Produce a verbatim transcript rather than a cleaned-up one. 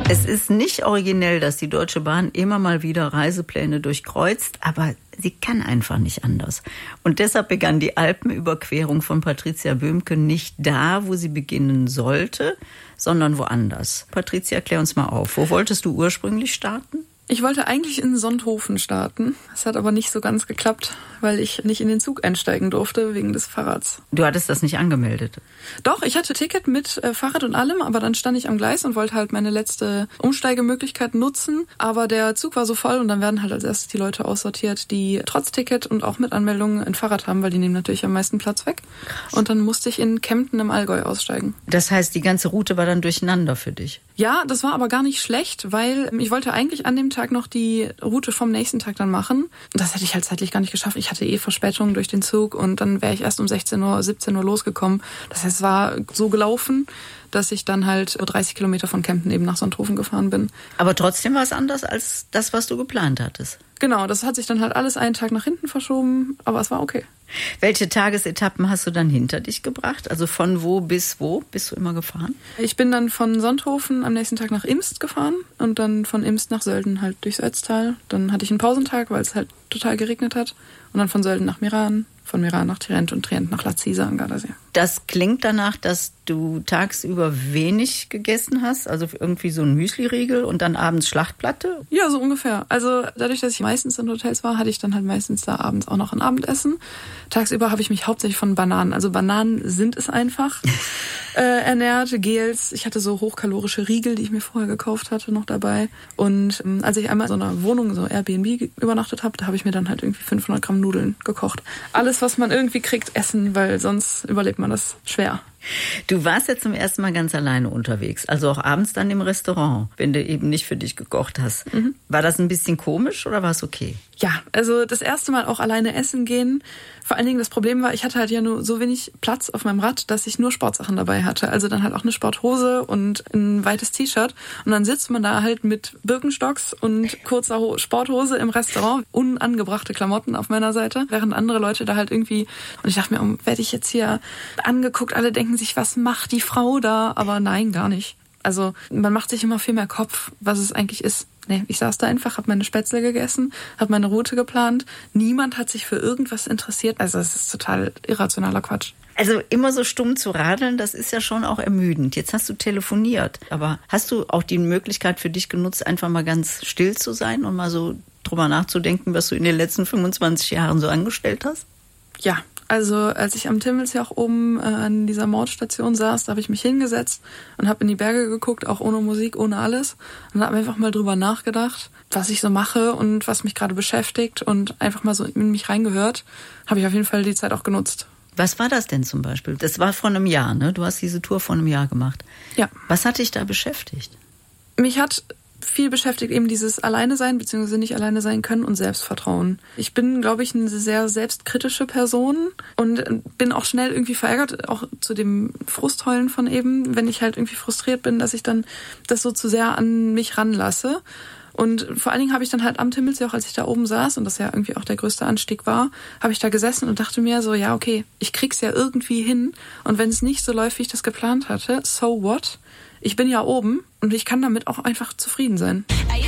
Es ist nicht originell, dass die Deutsche Bahn immer mal wieder Reisepläne durchkreuzt, aber sie kann einfach nicht anders. Und deshalb begann die Alpenüberquerung von Patricia Böhmke nicht da, wo sie beginnen sollte, sondern woanders. Patricia, klär uns mal auf. Wo wolltest du ursprünglich starten? Ich wollte eigentlich in Sonthofen starten. Es hat aber nicht so ganz geklappt, weil ich nicht in den Zug einsteigen durfte wegen des Fahrrads. Du hattest das nicht angemeldet? Doch, ich hatte Ticket mit äh, Fahrrad und allem, aber dann stand ich am Gleis und wollte halt meine letzte Umsteigemöglichkeit nutzen. Aber der Zug war so voll und dann werden halt als erstes die Leute aussortiert, die trotz Ticket und auch mit Anmeldung ein Fahrrad haben, weil die nehmen natürlich am meisten Platz weg. Krass. Und dann musste ich in Kempten im Allgäu aussteigen. Das heißt, die ganze Route war dann durcheinander für dich? Ja, das war aber gar nicht schlecht, weil ich wollte eigentlich an dem Tag noch die Route vom nächsten Tag dann machen. Das hätte ich halt zeitlich gar nicht geschafft. Ich hatte eh Verspätung durch den Zug und dann wäre ich erst um sechzehn Uhr, siebzehn Uhr losgekommen. Das heißt, es war so gelaufen, dass ich dann halt dreißig Kilometer von Kempten eben nach Sonthofen gefahren bin. Aber trotzdem war es anders als das, was du geplant hattest? Genau, das hat sich dann halt alles einen Tag nach hinten verschoben, aber es war okay. Welche Tagesetappen hast du dann hinter dich gebracht? Also von wo bis wo bist du immer gefahren? Ich bin dann von Sonthofen am nächsten Tag nach Imst gefahren und dann von Imst nach Sölden halt durchs Ötztal. Dann hatte ich einen Pausentag, weil es halt total geregnet hat. Und dann von Sölden nach Meran, von Meran nach Trient und Trient nach Lazise am Gardasee. Das klingt danach, dass du tagsüber wenig gegessen hast, also irgendwie so ein Müsli-Riegel und dann abends Schlachtplatte? Ja, so ungefähr. Also dadurch, dass ich meistens in Hotels war, hatte ich dann halt meistens da abends auch noch ein Abendessen. Tagsüber habe ich mich hauptsächlich von Bananen, also Bananen sind es einfach, äh, ernährt, Gels. Ich hatte so hochkalorische Riegel, die ich mir vorher gekauft hatte, noch dabei. Und ähm, als ich einmal in so einer Wohnung, so Airbnb, übernachtet habe, da habe ich mir dann halt irgendwie fünfhundert Gramm Nudeln gekocht. Alles, was man irgendwie kriegt, essen, weil sonst überlebt man das schwer. Du warst ja zum ersten Mal ganz alleine unterwegs, also auch abends dann im Restaurant, wenn du eben nicht für dich gekocht hast. Mhm. War das ein bisschen komisch oder war es okay? Ja, also das erste Mal auch alleine essen gehen. Vor allen Dingen das Problem war, ich hatte halt ja nur so wenig Platz auf meinem Rad, dass ich nur Sportsachen dabei hatte. Also dann halt auch eine Sporthose und ein weites T-Shirt. Und dann sitzt man da halt mit Birkenstocks und kurzer Sporthose im Restaurant. Unangebrachte Klamotten auf meiner Seite, während andere Leute da halt irgendwie... Und ich dachte mir, oh, werde ich jetzt hier angeguckt? Alle denken sich, was macht die Frau da? Aber nein, gar nicht. Also man macht sich immer viel mehr Kopf, was es eigentlich ist. Nee, ich saß da einfach, habe meine Spätzle gegessen, habe meine Route geplant. Niemand hat sich für irgendwas interessiert. Also es ist total irrationaler Quatsch. Also immer so stumm zu radeln, das ist ja schon auch ermüdend. Jetzt hast du telefoniert, aber hast du auch die Möglichkeit für dich genutzt, einfach mal ganz still zu sein und mal so drüber nachzudenken, was du in den letzten fünfundzwanzig Jahren so angestellt hast? Ja, also als ich am Timmelsjoch oben äh, an dieser Mordstation saß, da habe ich mich hingesetzt und habe in die Berge geguckt, auch ohne Musik, ohne alles. Und habe einfach mal drüber nachgedacht, was ich so mache und was mich gerade beschäftigt und einfach mal so in mich reingehört. Habe ich auf jeden Fall die Zeit auch genutzt. Was war das denn zum Beispiel? Das war vor einem Jahr, ne? Du hast diese Tour vor einem Jahr gemacht. Ja. Was hat dich da beschäftigt? Mich hat viel beschäftigt eben dieses Alleine sein, beziehungsweise nicht alleine sein können und Selbstvertrauen. Ich bin, glaube ich, eine sehr selbstkritische Person und bin auch schnell irgendwie verärgert, auch zu dem Frustheulen von eben, wenn ich halt irgendwie frustriert bin, dass ich dann das so zu sehr an mich ranlasse. Und vor allen Dingen habe ich dann halt am Timmelsjoch, als ich da oben saß und das ja irgendwie auch der größte Anstieg war, habe ich da gesessen und dachte mir so, ja okay, ich krieg's ja irgendwie hin und wenn es nicht so läuft, wie ich das geplant hatte, so what? Ich bin ja oben und ich kann damit auch einfach zufrieden sein.